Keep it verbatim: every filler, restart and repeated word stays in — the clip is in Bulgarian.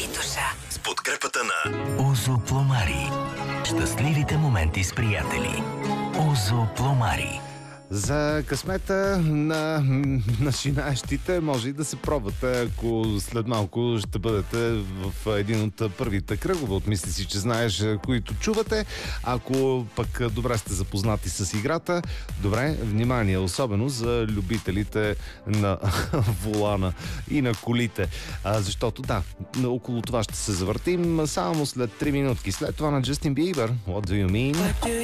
Витуша. С подкрепата на Озо Пломари. Щастливите моменти с приятели. Озо Пломари. За късмета на начинаещите може и да се пробвате, ако след малко ще бъдете в един от първите кръгове от Мисли си, че знаеш, които чувате. Ако пък добре сте запознати с играта, добре, внимание, особено за любителите на волана и на колите. А, защото да, около това ще се завъртим само след три минутки. След това на Джастин Бибър. What do you mean?